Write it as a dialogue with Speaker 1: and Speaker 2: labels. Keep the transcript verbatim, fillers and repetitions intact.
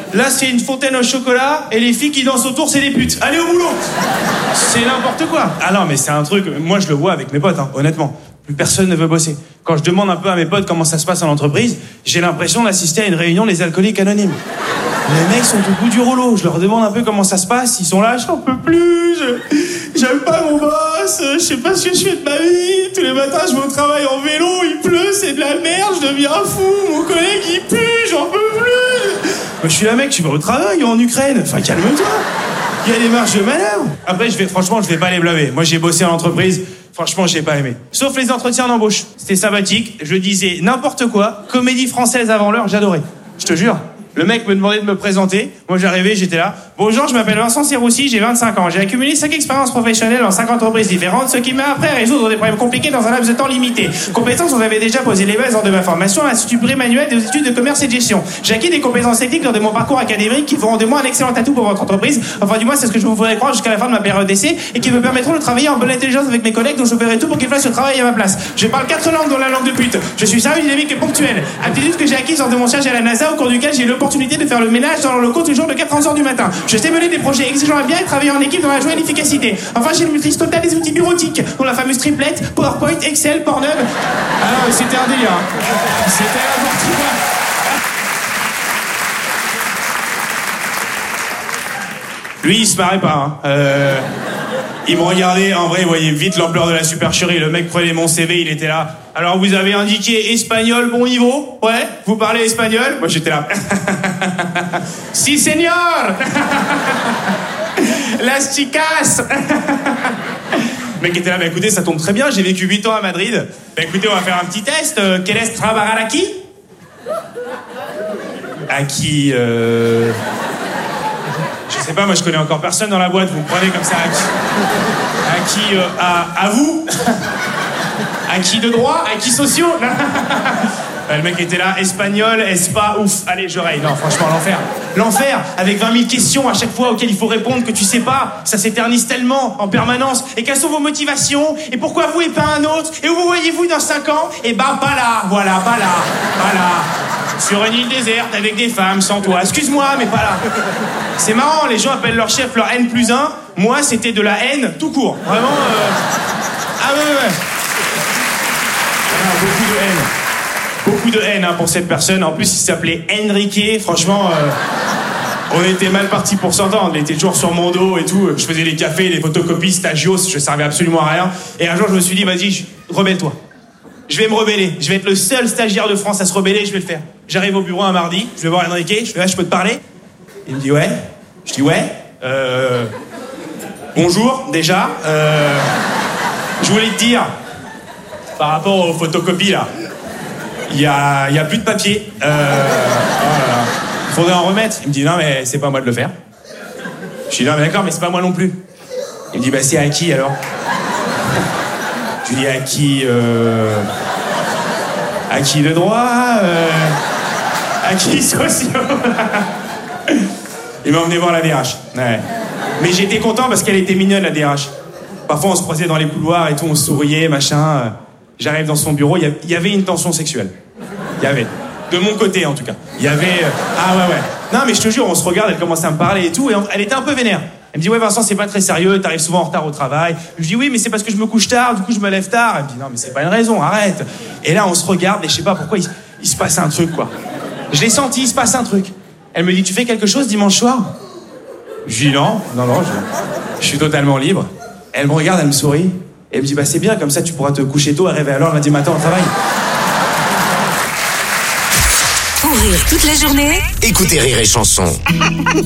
Speaker 1: Là, c'est une fontaine au chocolat et les filles qui dansent autour, c'est des putes. Allez au boulot. C'est n'importe quoi. Ah non, mais c'est un truc, moi je le vois avec mes potes, hein, honnêtement. Plus personne ne veut bosser. Quand je demande un peu à mes potes comment ça se passe en entreprise, j'ai l'impression d'assister à une réunion des alcooliques anonymes. Les mecs sont au bout du rouleau. Je leur demande un peu comment ça se passe. Ils sont là, j'en peux plus. Je... J'aime pas mon boss. Je sais pas ce que je fais de ma vie. Tous les matins, je vais au travail en vélo. Il pleut, c'est de la merde. Je deviens fou. Mon collègue, il pue. J'en peux plus. Moi, je suis là, mec. Tu vas au travail en Ukraine. Enfin, calme-toi. Il y a des marges de manœuvre. Après, je vais, franchement, je vais pas les blâmer. Moi, j'ai bossé en entreprise. Franchement, j'ai pas aimé. Sauf les entretiens d'embauche. C'était sympathique. Je disais n'importe quoi. Comédie française avant l'heure, j'adorais. Je te jure. Le mec me demandait de me présenter. Moi, j'arrivais, j'étais là. Bonjour, je m'appelle Vincent Serroussi, j'ai vingt-cinq ans. J'ai accumulé cinq expériences professionnelles dans cinq entreprises différentes, ce qui m'a appris à résoudre des problèmes compliqués dans un laps de temps limité. Compétences, on avait déjà posé les bases lors de ma formation à l'Institut Bré-Manuel des études de commerce et de gestion. J'ai acquis des compétences techniques lors de mon parcours académique qui feront de moi un excellent atout pour votre entreprise. Enfin, du moins, c'est ce que je vous ferai croire jusqu'à la fin de ma période d'essai et qui me permettront de travailler en bonne intelligence avec mes collègues dont je ferai tout pour qu'ils fassent ce travail à ma place. Je parle quatre langues dont la langue de pute. Je suis sérieux, dynamique et ponctuel. Aptitude que j'ai acquise lors de mon stage à la NASA au cours duquel j'ai eu l'opportunité de faire le ménage dans le locaux toujours de quatre heures du matin. Je sais mener des projets exigeants à bien et travailler en équipe dans la joie et l'efficacité. Enfin, j'ai une maîtrise totale des outils bureautiques, dont la fameuse triplette, PowerPoint, Excel, Pornhub. Ah non, c'était un délire. C'était n'importe quoi. Lui, il se marrait pas. Hein. Euh... Il me regardait, en vrai, il voyait vite l'ampleur de la supercherie. Le mec prenait mon C V, il était là. Alors, vous avez indiqué espagnol bon niveau? Ouais, vous parlez espagnol? Moi, j'étais là. Si, señor. Las chicas. Le mec était là, bah écoutez, ça tombe très bien, j'ai vécu huit ans à Madrid. Bah écoutez, on va faire un petit test. Euh, quel est trabajar aquí? Aquí, euh... Je sais pas, moi je connais encore personne dans la boîte, vous me prenez comme ça. À qui, à, qui, euh, à, à vous? Acquis de droit? Acquis sociaux? Le mec était là, espagnol, est-ce pas ouf? Allez, j'oreille. Non, franchement, l'enfer. L'enfer, avec vingt mille questions à chaque fois auxquelles il faut répondre que tu sais pas. Ça s'éternise tellement, en permanence. Et quelles sont vos motivations? Et pourquoi vous et pas un autre? Et où vous voyez-vous dans cinq ans? Et bah, pas là, voilà, pas là, pas là. Sur une île déserte, avec des femmes, sans toi. Excuse-moi, mais pas là. C'est marrant, les gens appellent leur chef leur N plus un. Moi, c'était de la haine tout court. Vraiment, euh... Ah ouais, ouais, ouais. Ah, beaucoup de haine. Beaucoup de haine hein, pour cette personne. En plus, il s'appelait Enrique. Franchement, euh, on était mal partis pour s'entendre. Il était toujours sur mon dos et tout. Je faisais les cafés, les photocopies, stagios. Je servais absolument à rien. Et un jour, je me suis dit, vas-y, rebelle-toi. Je vais me rebeller. Je vais être le seul stagiaire de France à se rebeller. Je vais le faire. J'arrive au bureau un mardi. Je vais voir Enrique. Je fais, ouais, je peux te parler? Il me dit, ouais. Je dis, ouais. Euh... Bonjour, déjà. Euh... Je voulais te dire, par rapport aux photocopies, là, il y a, y a plus de papier. Euh... Oh là là. Il faudrait en remettre. Il me dit, non, mais c'est pas moi de le faire. Je dis, non, mais d'accord, mais c'est pas moi non plus. Il me dit, bah, c'est à qui, alors? Je lui dis, à qui, euh... à qui de droit, euh... à qui sociaux? Il m'a emmené voir la D H. Ouais. Mais j'étais content parce qu'elle était mignonne, la D H. Parfois, on se croisait dans les couloirs et tout, on souriait, machin. J'arrive dans son bureau, il y avait une tension sexuelle. Il y avait. De mon côté, en tout cas. Il y avait... Ah ouais, ouais. Non, mais je te jure, on se regarde, elle commence à me parler et tout, et elle était un peu vénère. Elle me dit, ouais, Vincent, c'est pas très sérieux, t'arrives souvent en retard au travail. Je dis, oui, mais c'est parce que je me couche tard, du coup, je me lève tard. Elle me dit, non, mais c'est pas une raison, arrête. Et là, on se regarde, et je sais pas pourquoi, il, il se passe un truc, quoi. Je l'ai senti, il se passe un truc. Elle me dit, tu fais quelque chose dimanche soir? Je dis, non, non, non, je, je suis totalement libre. Elle me regarde, elle me sourit, et elle me dit, bah, c'est bien, comme ça, tu pourras te coucher tôt et rêver à l'heure lundi matin au travail.
Speaker 2: Pour rire toute la journée,
Speaker 3: écoutez Rire et Chanson.